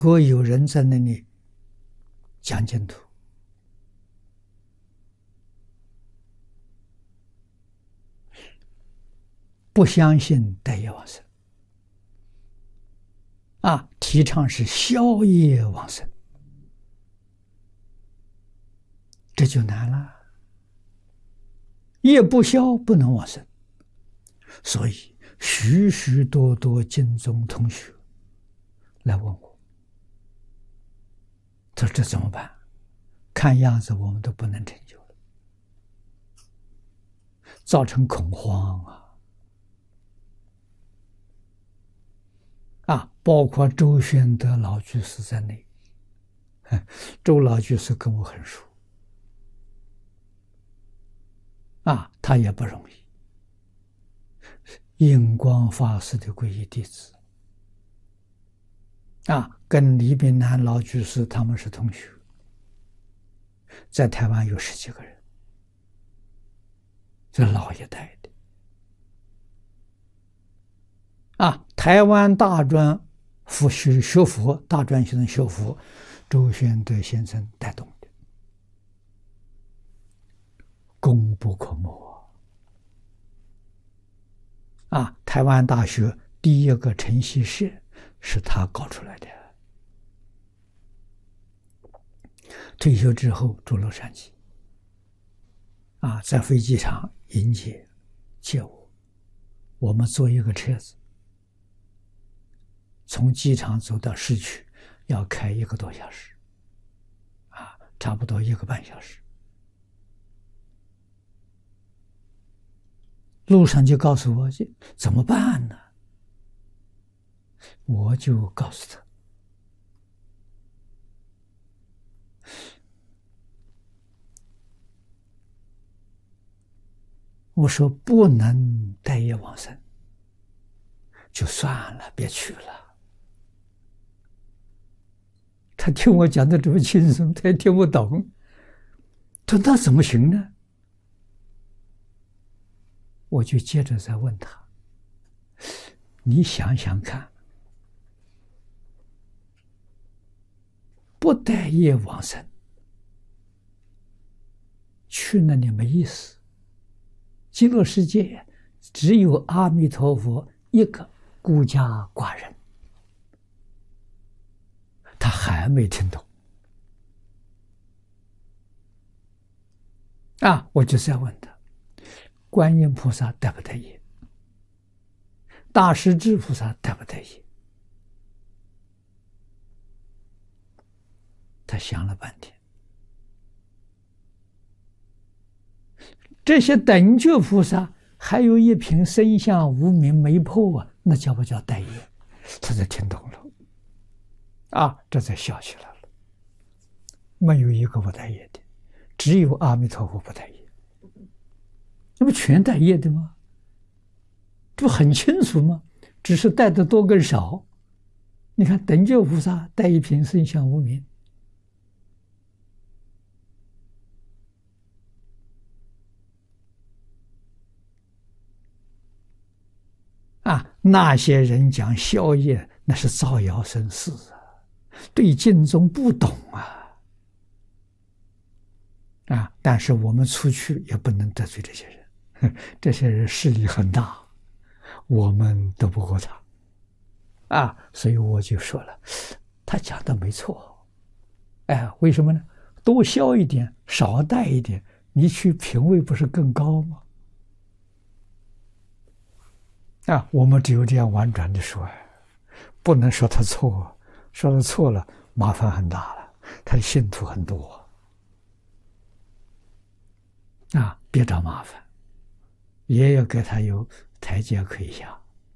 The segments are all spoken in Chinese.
如果有人在那里讲净土，不相信带业往生，提倡是消业往生，这就难了。业不消，不能往生。所以许许多多经宗同学来问我，他说这怎么办？看样子我们都不能成就了，造成恐慌包括周宣德老居士在内。周老居士跟我很熟他也不容易。印光法师的皈依弟子跟李炳南老居士他们是同学，在台湾有10几个人，这老一代的台湾大专学佛，大专学生学佛，周宣德先生带动的，功不可没台湾大学第一个晨曦社是他搞出来的。退休之后住洛杉矶在飞机场迎接我们坐一个车子，从机场走到市区要开1个多小时差不多1个半小时。路上就告诉我怎么办呢？我就告诉他，我说不能带业往生，就算了，别去了。他听我讲的这么轻松，他也听不懂。他说那怎么行呢？我就接着再问他，你想想看，不带业往生，去那里没意思。极乐世界只有阿弥陀佛一个孤家寡人，他还没听懂我就再问他，观音菩萨带不带业？大势至菩萨带不带业？他想了半天，这些等觉菩萨还有一品身相无明没破那叫不叫带业？他才听懂了这才笑起来了。没有一个不带业的，只有阿弥陀佛不带业。这不全带业的吗？这不很清楚吗？只是带的多跟少。你看等觉菩萨带一品身相无明，那些人讲消业，那是造谣生事对经宗不懂但是我们出去也不能得罪这些人，这些人势力很大，我们斗不过他所以我就说了，他讲的没错为什么呢？多消一点，少带一点，你去品位不是更高吗？我们只有这样婉转的说不能说他错，说他错了麻烦很大了，他的信徒很多别找麻烦，也要给他有台阶可以下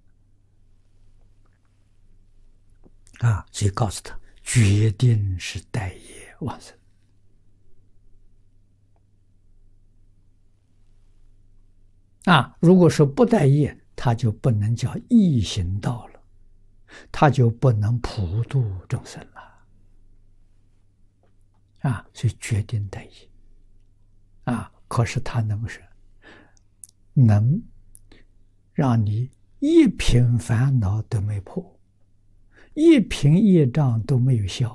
所以告诉他，决定是带业往生如果说不带业，他就不能叫易行道了，他就不能普度众生了所以决定带业可是他能让你一品烦恼都没破， 一瓶业障都没有消。